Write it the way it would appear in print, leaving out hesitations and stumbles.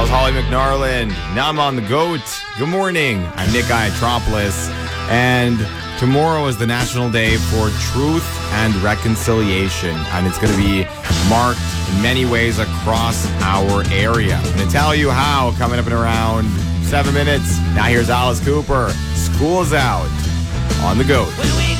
was Holly McNarland. Now I'm on the GOAT. Good morning. I'm Nick Iatropoulos. And tomorrow is the National Day for Truth and Reconciliation. And it's going to be marked in many ways across our area. I'm going to tell you how coming up in around 7 minutes. Now here's Alice Cooper. School's out on the GOAT.